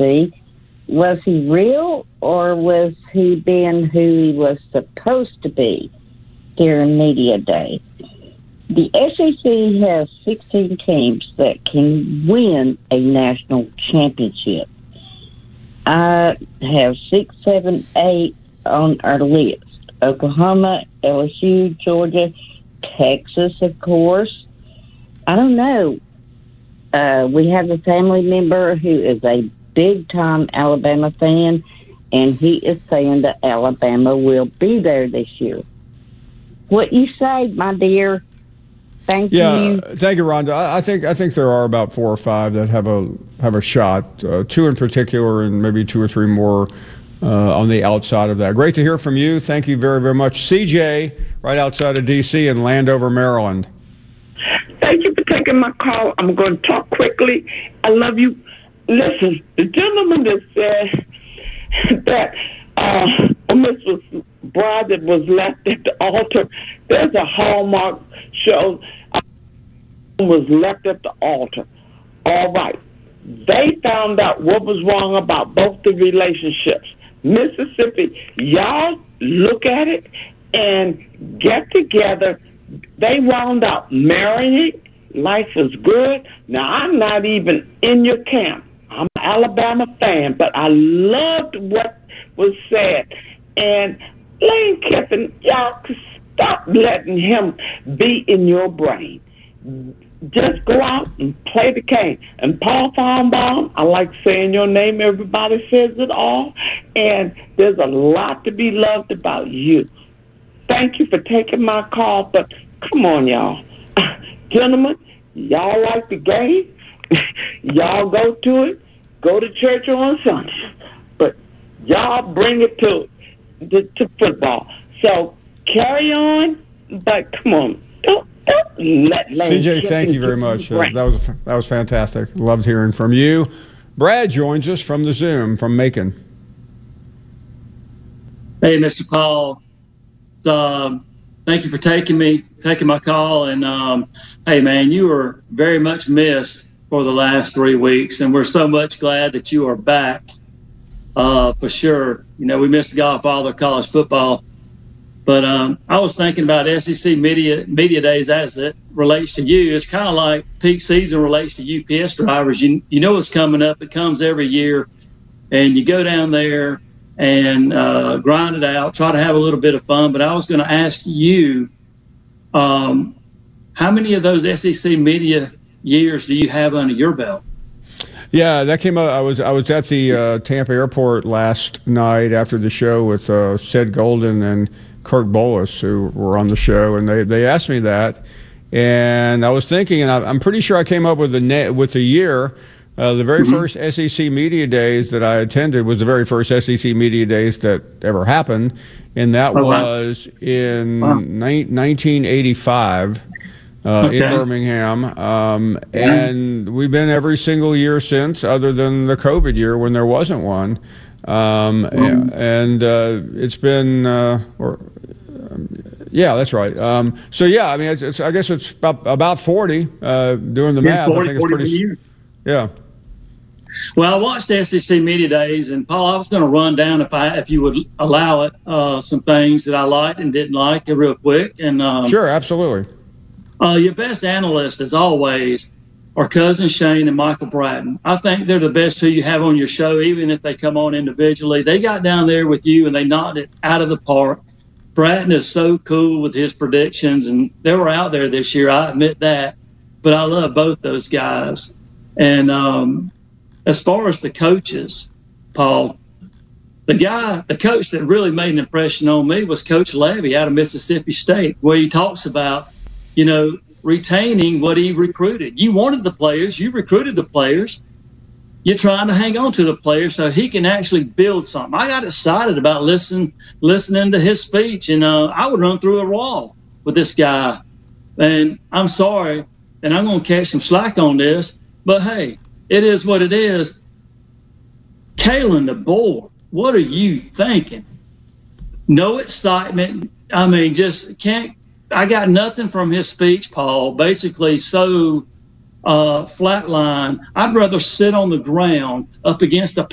SEC. Was he real, or was he being who he was supposed to be during media day? The SEC has 16 teams that can win a national championship. I have 6, 7, 8 on our list. Oklahoma, LSU, Georgia, Texas, of course. I don't know. We have a family member who is a big-time Alabama fan, and he is saying that Alabama will be there this year. What you say, my dear? Thank you. Thank you, Rhonda. I think there are about 4 or 5 that have a shot. 2 in particular, and maybe 2 or 3 more on the outside of that. Great to hear from you. Thank you very, very much, CJ, right outside of D.C. in Landover, Maryland. Thank you for taking my call. I'm going to talk quickly. I love you. Listen, the gentleman that said that Mrs. Bride that was left at the altar, there's a Hallmark show was left at the altar. All right. They found out what was wrong about both the relationships. Mississippi, y'all look at it and get together. They wound up marrying. Life is good. Now, I'm not even in your camp. I'm an Alabama fan, but I loved what was said. And Lane Kiffin, y'all stop letting him be in your brain. Just go out and play the game. And Paul Farnbaum, I like saying your name. Everybody says it all. And there's a lot to be loved about you. Thank you for taking my call, but come on, y'all. Gentlemen, y'all like the game. Y'all go to it. Go to church on Sunday. But y'all bring it to football. So carry on, but come on. Don't let CJ, thank you very much. That was fantastic. Loved hearing from you. Brad joins us from the Zoom from Macon. Hey, Mr. Paul. Thank you for taking my call. And hey, man, you were very much missed for the last 3 weeks, and we're so much glad that you are back. For sure. You know, we missed the godfather of college football. But I was thinking about SEC media days as it relates to you. It's kind of like peak season relates to UPS drivers. You know what's coming up. It comes every year, and you go down there and grind it out, try to have a little bit of fun. But I was going to ask you, how many of those SEC media years do you have under your belt? Yeah, that came up. I was at the Tampa airport last night after the show with Sid Golden and Kirk Bolas, who were on the show, and they asked me that, and I was thinking, and I'm pretty sure I came up with the year. The very first SEC media days that I attended was the very first SEC media days that ever happened, and that was in 1985 in Birmingham, and we've been every single year since, other than the COVID year when there wasn't one. And it's been, yeah, that's right. So yeah, I mean, I guess it's about 40. Doing the math, 40, I think it's pretty. Years. Yeah. Well, I watched SEC Media Days, and Paul, I was going to run down if you would allow it, some things that I liked and didn't like real quick. And sure, absolutely. Your best analysts, as always, are Cousin Shane and Michael Bratton. I think they're the best two you have on your show, even if they come on individually. They got down there with you, and they knocked it out of the park. Bratton is so cool with his predictions, and they were out there this year, I admit that. But I love both those guys. And as far as the coaches, Paul, the coach that really made an impression on me was Coach Levy out of Mississippi State, where he talks about, retaining what he recruited. You wanted the players. You recruited the players. You're trying to hang on to the players so he can actually build something. I got excited about listening to his speech, and I would run through a wall with this guy. And I'm sorry, and I'm going to catch some slack on this, but hey, it is what it is. Kalen DeBoer, what are you thinking? No excitement. I mean, just can't. I got nothing from his speech, Paul. Basically, so flatline. I'd rather sit on the ground up against a